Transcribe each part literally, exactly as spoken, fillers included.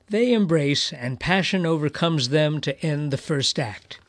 They embrace, and passion overcomes them to end the first act.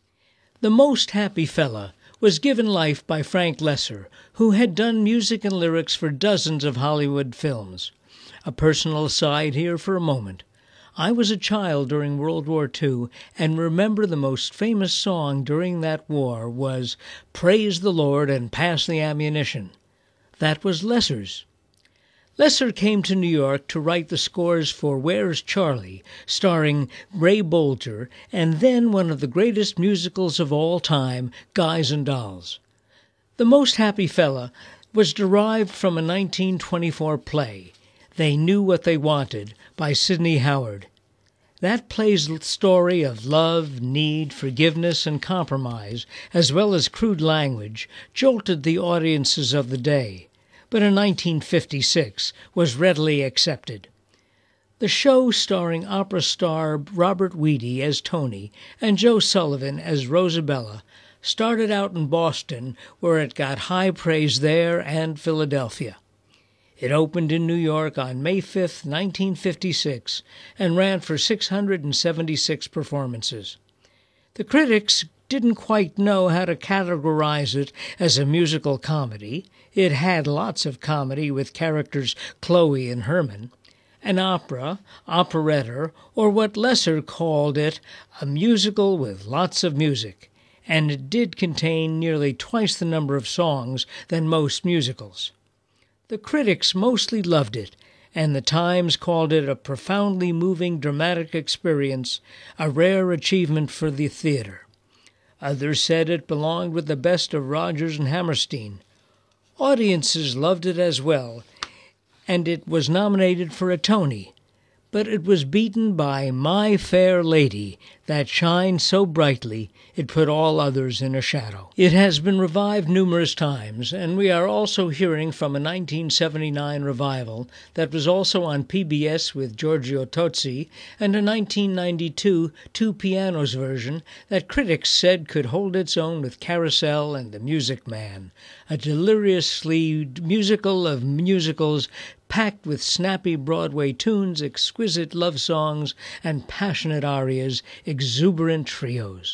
The Most Happy Fella was given life by Frank Loesser, who had done music and lyrics for dozens of Hollywood films. A personal aside here for a moment. I was a child during World War Two and remember the most famous song during that war was "Praise the Lord and Pass the Ammunition." That was Loesser's. Loesser came to New York to write the scores for Where's Charlie, starring Ray Bolger, and then one of the greatest musicals of all time, Guys and Dolls. The Most Happy Fella was derived from a nineteen twenty-four play, They Knew What They Wanted, by Sidney Howard. That play's story of love, need, forgiveness, and compromise, as well as crude language, jolted the audiences of the day, but in nineteen fifty-six was readily accepted. The show, starring opera star Robert Weedy as Tony and Joe Sullivan as Rosabella, started out in Boston, where it got high praise there and Philadelphia. It opened in New York on May fifth, nineteen fifty-six, and ran for six hundred seventy-six performances. The critics didn't quite know how to categorize it as a musical comedy. It had lots of comedy with characters Chloe and Herman, an opera, operetta, or what Loesser called it, a musical with lots of music, and it did contain nearly twice the number of songs than most musicals. The critics mostly loved it, and the Times called it a profoundly moving dramatic experience, a rare achievement for the theater. Others said it belonged with the best of Rodgers and Hammerstein. Audiences loved it as well, and it was nominated for a Tony, but it was beaten by My Fair Lady, that shined so brightly it put all others in a shadow. It has been revived numerous times, and we are also hearing from a nineteen seventy-nine revival that was also on P B S with Giorgio Tozzi, and a nineteen ninety-two two pianos version that critics said could hold its own with Carousel and The Music Man, a deliriously musical of musicals packed with snappy Broadway tunes, exquisite love songs, and passionate arias, exuberant trios.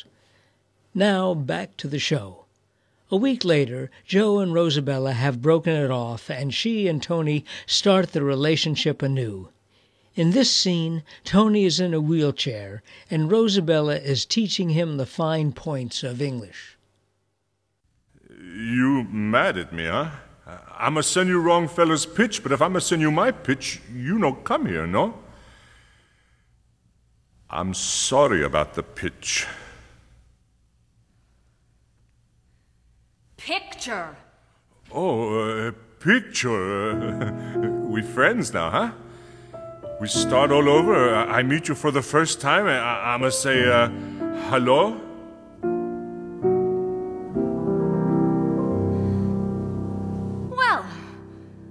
Now back to the show. A week later, Joe and Rosabella have broken it off, and she and Tony start their relationship anew. In this scene, Tony is in a wheelchair, and Rosabella is teaching him the fine points of English. You mad at me, huh? I'ma send you wrong fella's pitch, but if I'ma send you my pitch, you no come here, no? I'm sorry about the pitch. Picture. Oh, uh, picture. We friends now, huh? We start all over. I meet you for the first time. I- I'ma say, uh, hello?